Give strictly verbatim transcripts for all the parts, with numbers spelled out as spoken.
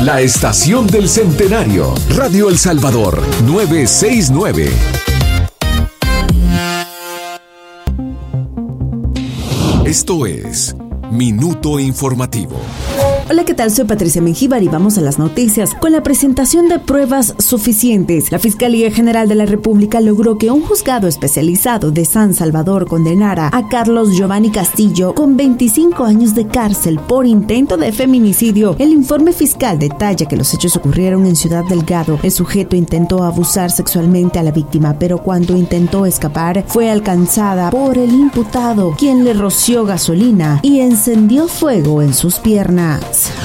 La estación del centenario. Radio El Salvador, novecientos sesenta y nueve. Esto es Minuto Informativo. Hola, ¿qué tal? Soy Patricia Mengíbar y vamos a las noticias. Con la presentación de pruebas suficientes, la Fiscalía General de la República logró que un juzgado especializado de San Salvador condenara a Carlos Giovanni Castillo con veinticinco años de cárcel por intento de feminicidio. El informe fiscal detalla que los hechos ocurrieron en Ciudad Delgado. El sujeto intentó abusar sexualmente a la víctima, pero cuando intentó escapar, fue alcanzada por el imputado, quien le roció gasolina y encendió fuego en sus piernas.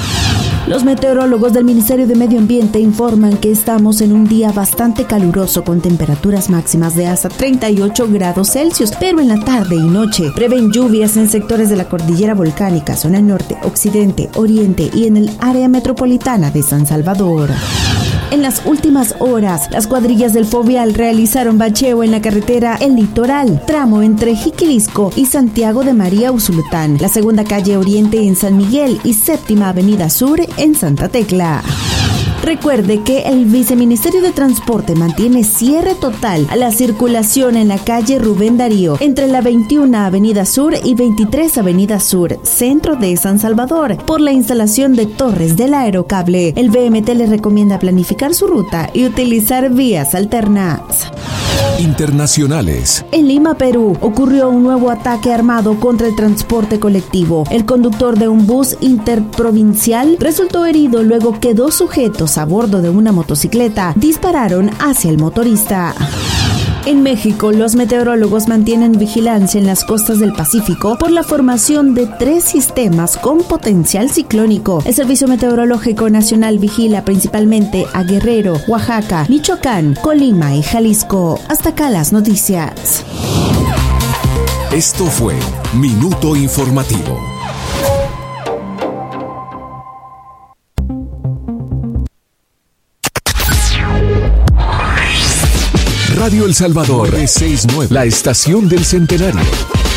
Los meteorólogos del Ministerio de Medio Ambiente informan que estamos en un día bastante caluroso con temperaturas máximas de hasta treinta y ocho grados Celsius, pero en la tarde y noche prevén lluvias en sectores de la cordillera volcánica, zona norte, occidente, oriente y en el área metropolitana de San Salvador. En las últimas horas, las cuadrillas del Fovial realizaron bacheo en la carretera El Litoral, tramo entre Jiquilisco y Santiago de María Usulután, la segunda calle Oriente en San Miguel y séptima avenida Sur en Santa Tecla. Recuerde que el Viceministerio de Transporte mantiene cierre total a la circulación en la calle Rubén Darío entre la veintiuna Avenida Sur y veintitrés Avenida Sur, centro de San Salvador, por la instalación de torres del aerocable. El V M T le recomienda planificar su ruta y utilizar vías alternas. Internacionales. En Lima, Perú, ocurrió un nuevo ataque armado contra el transporte colectivo. El conductor de un bus interprovincial resultó herido luego que dos sujetos a bordo de una motocicleta dispararon hacia el motorista. En México, los meteorólogos mantienen vigilancia en las costas del Pacífico por la formación de tres sistemas con potencial ciclónico. El Servicio Meteorológico Nacional vigila principalmente a Guerrero, Oaxaca, Michoacán, Colima y Jalisco. Hasta acá las noticias. Esto fue Minuto Informativo. Radio El Salvador, novecientos sesenta y nueve, la estación del centenario.